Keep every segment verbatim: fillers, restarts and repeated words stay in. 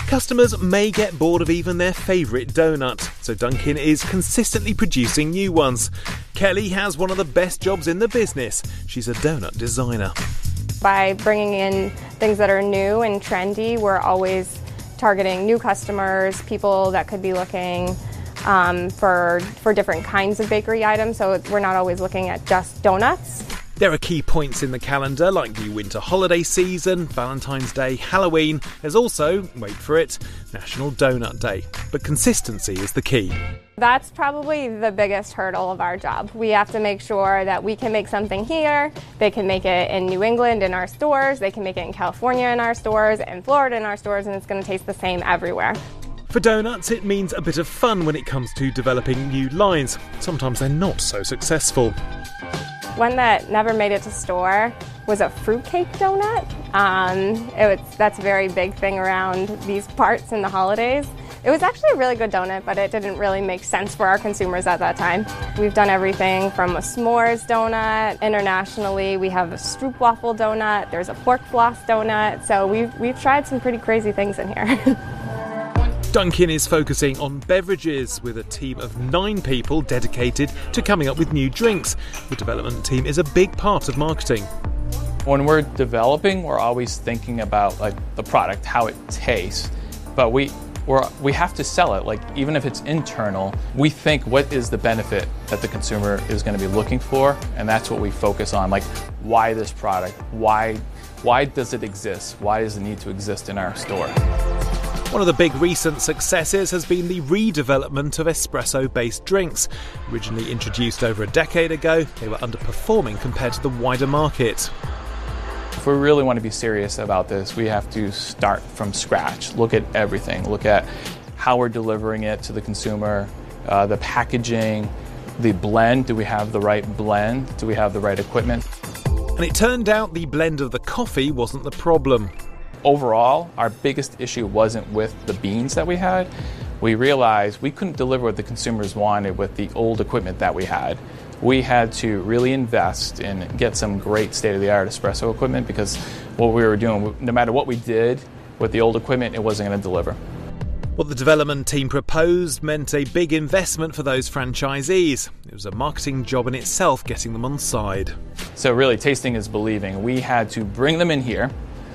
Customers may get bored of even their favourite donut, so Dunkin' is consistently producing new ones. Kelly has one of the best jobs in the business. She's a donut designer. By bringing in things that are new and trendy, we're always targeting new customers, people that could be looking um, for, for different kinds of bakery items, so we're not always looking at just donuts. There are key points in the calendar like the winter holiday season, Valentine's Day, Halloween. There's also, wait for it, National Donut Day. But consistency is the key. That's probably the biggest hurdle of our job. We have to make sure that we can make something here, they can make it in New England in our stores, they can make it in California in our stores, and Florida in our stores, and it's going to taste the same everywhere. For donuts, it means a bit of fun when it comes to developing new lines. Sometimes they're not so successful. One that never made it to store was a fruitcake donut. Um, it was, that's a very big thing around these parts in the holidays. It was actually a really good donut, but it didn't really make sense for our consumers at that time. We've done everything from a s'mores donut. Internationally, we have a stroopwafel donut. There's a pork floss donut. So we've, we've tried some pretty crazy things in here. Dunkin' is focusing on beverages with a team of nine people dedicated to coming up with new drinks. The development team is a big part of marketing. When we're developing, we're always thinking about like the product, how it tastes, but we we're, we have to sell it. Like even if it's internal, we think what is the benefit that the consumer is going to be looking for, and that's what we focus on. Like why this product? Why why does it exist? Why does it need to exist in our store? One of the big recent successes has been the redevelopment of espresso-based drinks. Originally introduced over a decade ago, they were underperforming compared to the wider market. If we really want to be serious about this, we have to start from scratch. Look at everything. Look at how we're delivering it to the consumer, uh, the packaging, the blend. Do we have the right blend? Do we have the right equipment? And it turned out the blend of the coffee wasn't the problem. Overall, our biggest issue wasn't with the beans that we had. We realized we couldn't deliver what the consumers wanted with the old equipment that we had. We had to really invest and get some great state-of-the-art espresso equipment because what we were doing, no matter what we did with the old equipment, it wasn't going to deliver. What the development team proposed meant a big investment for those franchisees. It was a marketing job in itself getting them on side. So really, tasting is believing. We had to bring them in here,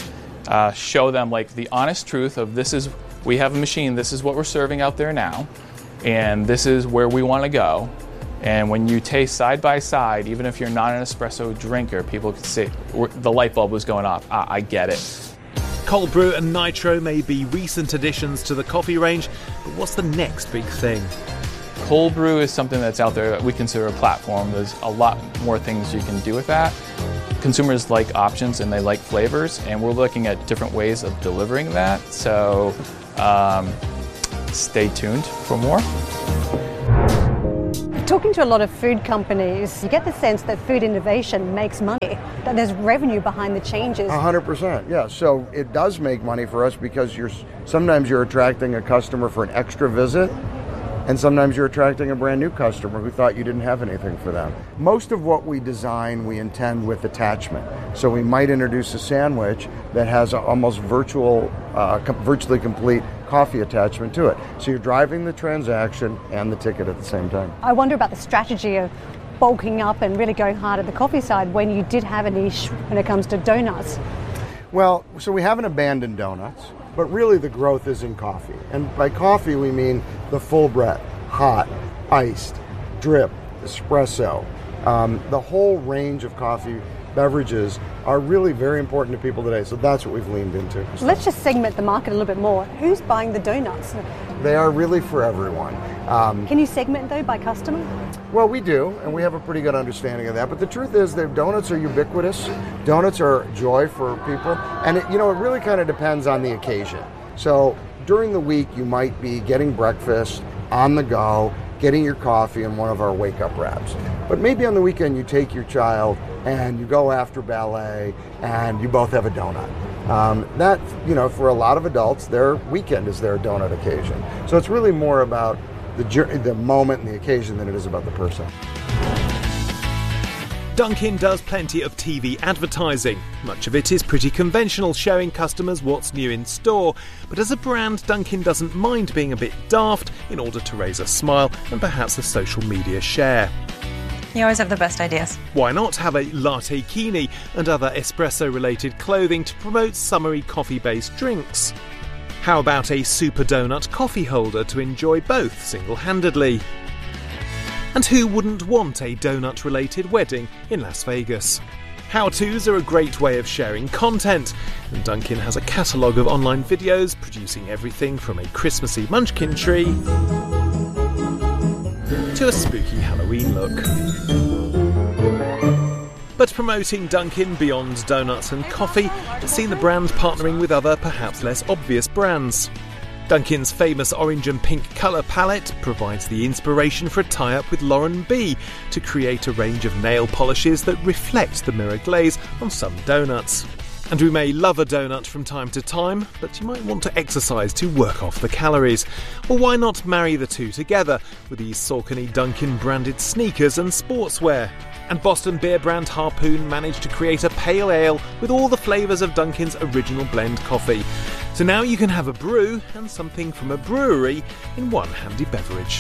Uh, show them like the honest truth of this is, we have a machine, this is what we're serving out there now, and this is where we want to go. And when you taste side by side, even if you're not an espresso drinker, people could say the light bulb was going off. I, I get it. Cold brew and nitro may be recent additions to the coffee range, but what's the next big thing? Cold brew is something that's out there that we consider a platform. There's a lot more things you can do with that. Consumers like options and they like flavors, and we're looking at different ways of delivering that. So um, stay tuned for more. Talking to a lot of food companies, you get the sense that food innovation makes money, that there's revenue behind the changes. one hundred percent, yeah. So it does make money for us because you're sometimes you're attracting a customer for an extra visit, and sometimes you're attracting a brand new customer who thought you didn't have anything for them. Most of what we design, we intend with attachment. So we might introduce a sandwich that has an almost virtual, uh, com- virtually complete coffee attachment to it. So you're driving the transaction and the ticket at the same time. I wonder about the strategy of bulking up and really going hard at the coffee side when you did have a niche when it comes to donuts. Well, so we haven't abandoned donuts, but really the growth is in coffee. And by coffee, we mean the full breadth, hot, iced, drip, espresso. Um, the whole range of coffee beverages are really very important to people today, so that's what we've leaned into. Let's just segment the market a little bit more. Who's buying the donuts? They are really for everyone. Um, Can you segment, though, by customer? Well, we do, and we have a pretty good understanding of that. But the truth is that donuts are ubiquitous. Donuts are joy for people. And, it, you know, it really kind of depends on the occasion. So during the week, you might be getting breakfast on the go, getting your coffee and one of our wake-up wraps. But maybe on the weekend, you take your child and you go after ballet and you both have a donut. Um, that, you know, for a lot of adults, their weekend is their donut occasion. So it's really more about the, the moment and the occasion than it is about the person. Dunkin' does plenty of T V advertising. Much of it is pretty conventional, showing customers what's new in store. But as a brand, Dunkin' doesn't mind being a bit daft in order to raise a smile and perhaps a social media share. You always have the best ideas. Why not have a latte kini and other espresso-related clothing to promote summery coffee-based drinks? How about a super donut coffee holder to enjoy both single-handedly? And who wouldn't want a donut-related wedding in Las Vegas? How-tos are a great way of sharing content, and Dunkin' has a catalogue of online videos producing everything from a Christmassy munchkin tree to a spooky Halloween look. But promoting Dunkin' beyond donuts and coffee has seen the brand partnering with other, perhaps less obvious brands. Dunkin's famous orange and pink colour palette provides the inspiration for a tie-up with Lauren B to create a range of nail polishes that reflect the mirror glaze on some donuts. And we may love a donut from time to time, but you might want to exercise to work off the calories. Well, why not marry the two together with these Saucony Dunkin' branded sneakers and sportswear? And Boston beer brand Harpoon managed to create a pale ale with all the flavours of Dunkin's original blend coffee. So now you can have a brew and something from a brewery in one handy beverage.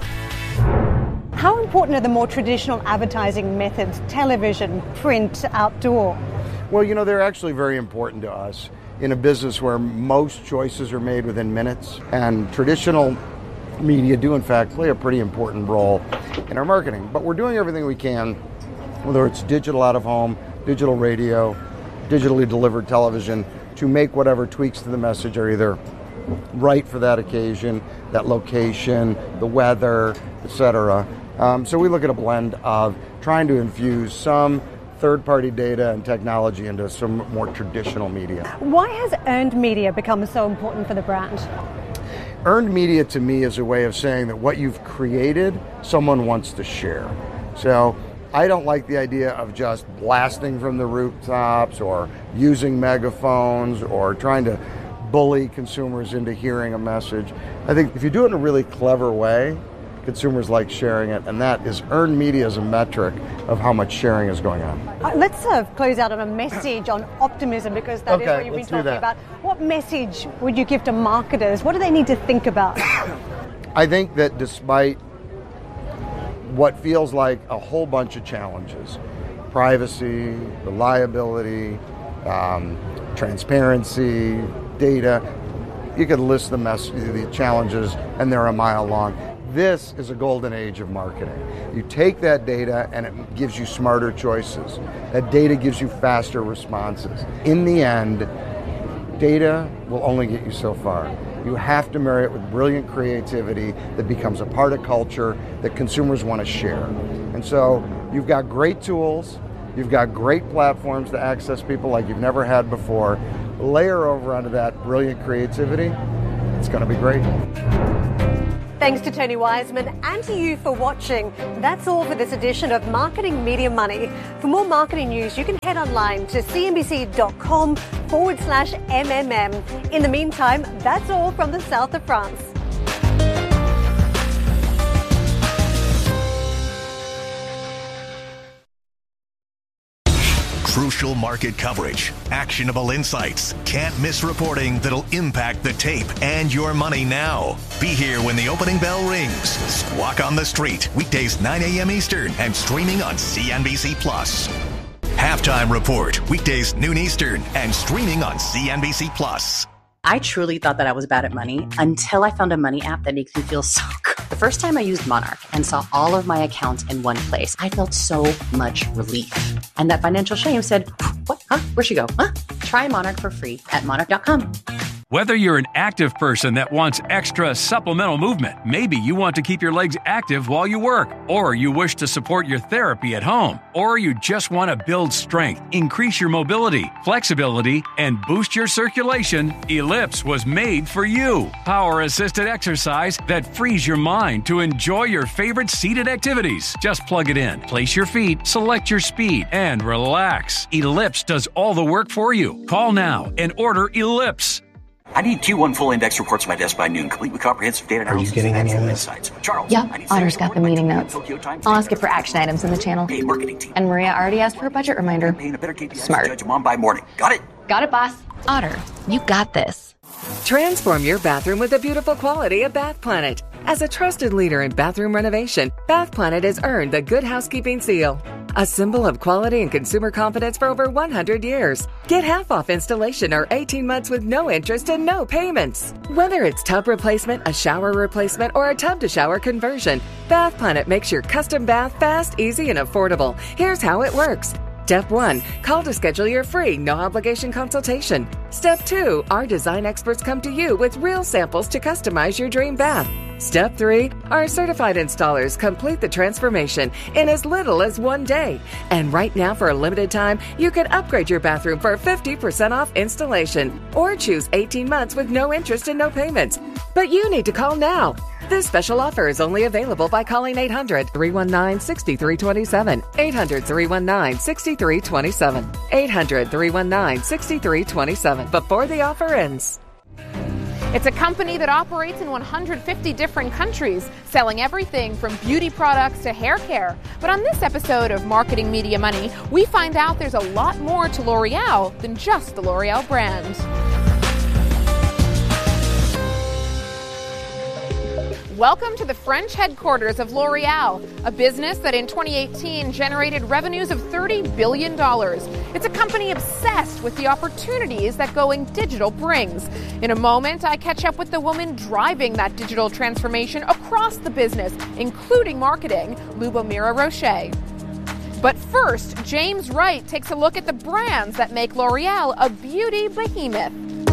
How important are the more traditional advertising methods, television, print, outdoor? Well, you know, they're actually very important to us in a business where most choices are made within minutes, and traditional media do in fact play a pretty important role in our marketing. But we're doing everything we can, whether it's digital out of home, digital radio, digitally delivered television, to make whatever tweaks to the message are either right for that occasion, that location, the weather, et cetera. Um, so we look at a blend of trying to infuse some third-party data and technology into some more traditional media. Why has earned media become so important for the brand? Earned media to me is a way of saying that what you've created, someone wants to share. So I don't like the idea of just blasting from the rooftops or using megaphones or trying to bully consumers into hearing a message. I think if you do it in a really clever way, consumers like sharing it, and that is earned media as a metric of how much sharing is going on. Uh, let's uh, close out on a message on optimism, because that okay, is what you've been let's do talking that. about. What message would you give to marketers? What do they need to think about? I think that despite what feels like a whole bunch of challenges, privacy, reliability, um, transparency, data, you could list the, mess- the challenges and they're a mile long. This is a golden age of marketing. You take that data and it gives you smarter choices. That data gives you faster responses. In the end, data will only get you so far. You have to marry it with brilliant creativity that becomes a part of culture that consumers want to share. And so you've got great tools, you've got great platforms to access people like you've never had before. Layer over onto that brilliant creativity, it's going to be great. Thanks to Tony Wiseman and to you for watching. That's all for this edition of Marketing Media Money. For more marketing news, you can head online to cnbc.com forward slash MMM. In the meantime, that's all from the south of France. Crucial market coverage, actionable insights, can't miss reporting that'll impact the tape and your money now. Be here when the opening bell rings. Squawk on the Street, weekdays nine a.m. Eastern and streaming on C N B C Plus. Halftime Report, weekdays noon Eastern and streaming on C N B C Plus. I truly thought that I was bad at money until I found a money app that makes me feel so good. The first time I used Monarch and saw all of my accounts in one place, I felt so much relief. And that financial shame said, what? Huh? Where'd she go? Huh? Try Monarch for free at monarch dot com. Whether you're an active person that wants extra supplemental movement, maybe you want to keep your legs active while you work, or you wish to support your therapy at home, or you just want to build strength, increase your mobility, flexibility, and boost your circulation, Ellipse was made for you. Power-assisted exercise that frees your mind to enjoy your favorite seated activities. Just plug it in, place your feet, select your speed, and relax. Ellipse does all the work for you. Call now and order Ellipse. I need Q one full index reports to my desk by noon, complete with comprehensive data analysis. Are you getting any of this? Insights. Charles. Yep, Otter's got the meeting notes. I'll ask it for action items in the channel. Hey, marketing team. And Maria already asked for a budget reminder. Smart. Judge them on by morning. Got it? Got it, boss. Otter, you got this. Transform your bathroom with the beautiful quality of Bath Planet. As a trusted leader in bathroom renovation, Bath Planet has earned the Good Housekeeping seal, a symbol of quality and consumer confidence for over one hundred years. Get half off installation or eighteen months with no interest and no payments. Whether it's tub replacement, a shower replacement, or a tub-to-shower conversion, Bath Planet makes your custom bath fast, easy, and affordable. Here's how it works. Step one, call to schedule your free, no-obligation consultation. Step two, our design experts come to you with real samples to customize your dream bath. Step three, our certified installers complete the transformation in as little as one day. And right now, for a limited time, you can upgrade your bathroom for fifty percent off installation or choose eighteen months with no interest and no payments. But you need to call now. This special offer is only available by calling eight hundred, three one nine, six three two seven, eight hundred, three one nine, six three two seven, eight hundred, three one nine, six three two seven, before the offer ends. It's a company that operates in one hundred fifty different countries, selling everything from beauty products to hair care. But on this episode of Marketing Media Money, we find out there's a lot more to L'Oreal than just the L'Oreal brand. Welcome to the French headquarters of L'Oreal, a business that in twenty eighteen generated revenues of thirty billion dollars. It's a company obsessed with the opportunities that going digital brings. In a moment, I catch up with the woman driving that digital transformation across the business, including marketing, Lubomira Roche. But first, James Wright takes a look at the brands that make L'Oreal a beauty behemoth.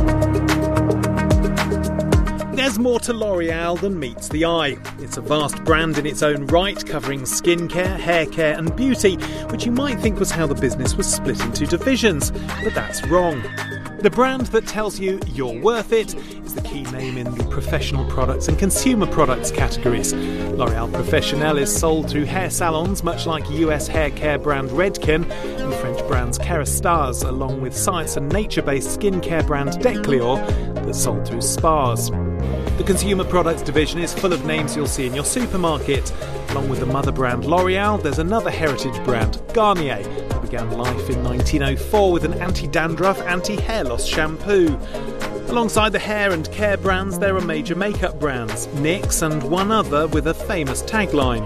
There's more to L'Oreal than meets the eye. It's a vast brand in its own right, covering skincare, hair care and beauty, which you might think was how the business was split into divisions, but that's wrong. The brand that tells you you're worth it is the key name in the professional products and consumer products categories. L'Oréal Professionnel is sold through hair salons, much like U S hair care brand Redken and French brands Kérastase, along with science and nature-based skincare brand Decléor that's sold through spas. The consumer products division is full of names you'll see in your supermarket. Along with the mother brand L'Oréal, there's another heritage brand, Garnier, that began life in nineteen oh four with an anti-dandruff, anti-hair loss shampoo. Alongside the hair and care brands, there are major makeup brands, N Y X and one other with a famous tagline.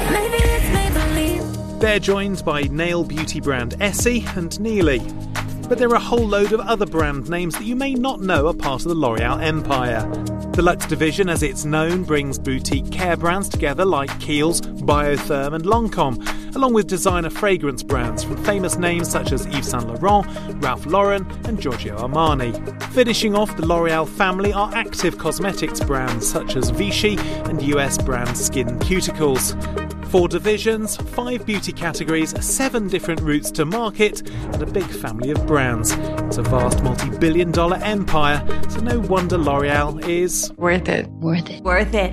They're joined by nail beauty brand Essie and Neely. But there are a whole load of other brand names that you may not know are part of the L'Oréal empire. The Luxe division, as it's known, brings boutique care brands together like Kiehl's, Biotherm and Lancôme, along with designer fragrance brands from famous names such as Yves Saint Laurent, Ralph Lauren and Giorgio Armani. Finishing off the L'Oréal family are active cosmetics brands such as Vichy and U S brand Skin Cuticles. Four divisions, five beauty categories, seven different routes to market, and a big family of brands. It's a vast multi-billion dollar empire, so no wonder L'Oréal is... Worth it. Worth it. Worth it.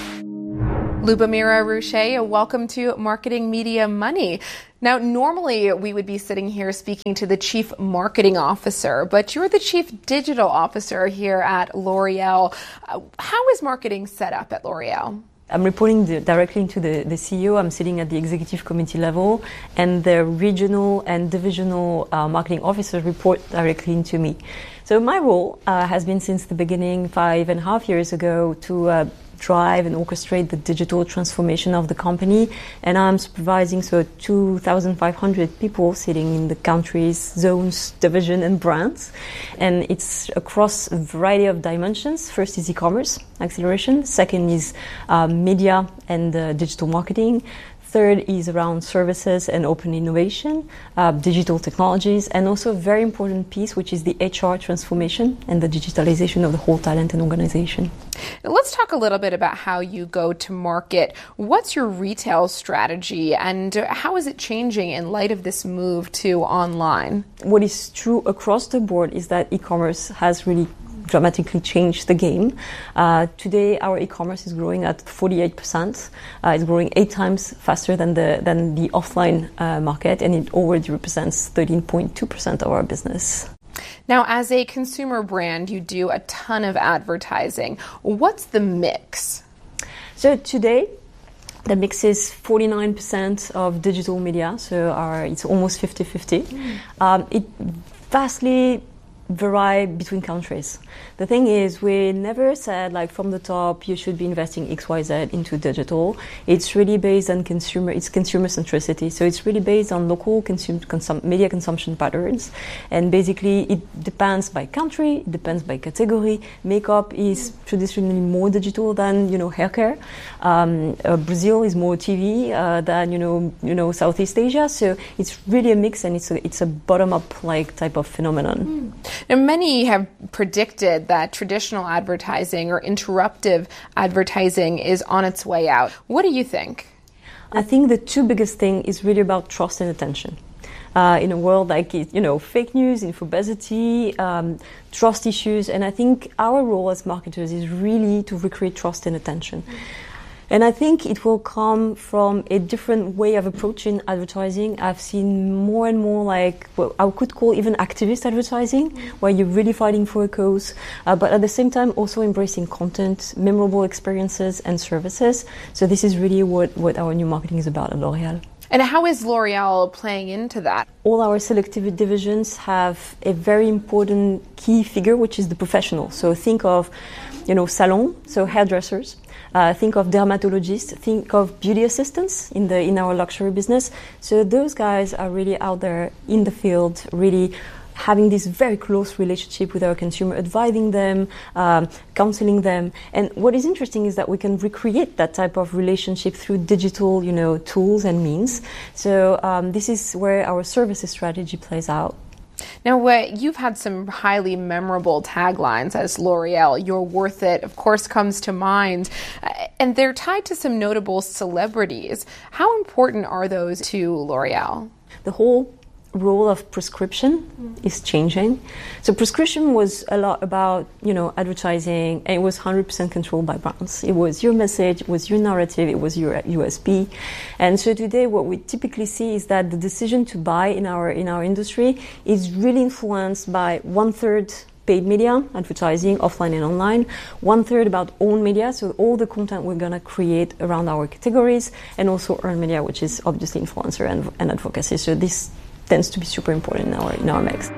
Lubomira Roche, welcome to Marketing Media Money. Now, normally we would be sitting here speaking to the Chief Marketing Officer, but you're the Chief Digital Officer here at L'Oréal. Uh, how is marketing set up at L'Oréal? I'm reporting the, directly to the, the C E O. I'm sitting at the executive committee level, and the regional and divisional uh, marketing officers report directly into me. So my role uh, has been since the beginning, five and a half years ago, to uh, drive and orchestrate the digital transformation of the company. And I'm supervising so two thousand five hundred people sitting in the countries, zones, division and brands. And it's across a variety of dimensions. First is e-commerce acceleration. Second is uh, media and uh, digital marketing. Third is around services and open innovation, uh, digital technologies, and also a very important piece, which is the H R transformation and the digitalization of the whole talent and organization. Now, let's talk a little bit about how you go to market. What's your retail strategy, and how is it changing in light of this move to online? What is true across the board is that e-commerce has really dramatically changed the game. Uh, today, our e-commerce is growing at forty-eight percent. Uh, it's growing eight times faster than the than the offline uh, market, and it already represents thirteen point two percent of our business. Now, as a consumer brand, you do a ton of advertising. What's the mix? So today, the mix is forty-nine percent of digital media, so our, it's almost fifty-fifty. Mm. Um, it vastly vary between countries. The thing is, we never said, like, from the top, you should be investing X Y Z into digital. It's really based on consumer, it's consumer centricity. So it's really based on local consume, consum, media consumption patterns. And basically, it depends by country, it depends by category. Makeup is traditionally more digital than, you know, hair care. Um, uh, Brazil is more T V uh, than, you know, you know, Southeast Asia. So it's really a mix, and it's a, it's a bottom-up, like, type of phenomenon. Mm. Now, many have predicted that traditional advertising or interruptive advertising is on its way out. What do you think? I think the two biggest thing is really about trust and attention. Uh, in a world like, you know, fake news, infobesity, um, trust issues, and I think our role as marketers is really to recreate trust and attention. And I think it will come from a different way of approaching advertising. I've seen more and more, like, what I could call even activist advertising, where you're really fighting for a cause, uh, but at the same time also embracing content, memorable experiences and services. So this is really what, what our new marketing is about at L'Oréal. And how is L'Oréal playing into that? All our selective divisions have a very important key figure, which is the professional. So think of, you know, salon, so hairdressers. Uh, think of dermatologists, think of beauty assistants in the in our luxury business. So those guys are really out there in the field, really having this very close relationship with our consumer, advising them, um, counseling them. And what is interesting is that we can recreate that type of relationship through digital, you know, tools and means. So um, this is where our services strategy plays out. Now, uh, you've had some highly memorable taglines as L'Oréal. You're worth it, of course, comes to mind. Uh, and they're tied to some notable celebrities. How important are those to L'Oréal? The whole role of prescription mm. is changing. So prescription was a lot about, you know, advertising, and it was one hundred percent controlled by brands. It was your message, it was your narrative, it was your U S P. And so today what we typically see is that the decision to buy in our in our industry is really influenced by one third paid media, advertising, offline and online, one third about owned media, so all the content we're going to create around our categories, and also earned media, which is obviously influencer and, and advocacy. So this tends to be super important in our in our mix.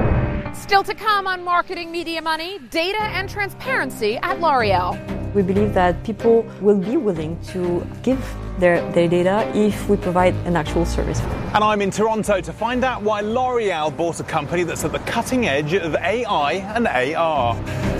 Still to come on Marketing Media Money, data and transparency at L'Oréal. We believe that people will be willing to give their, their data if we provide an actual service. And I'm in Toronto to find out why L'Oréal bought a company that's at the cutting edge of A I and A R.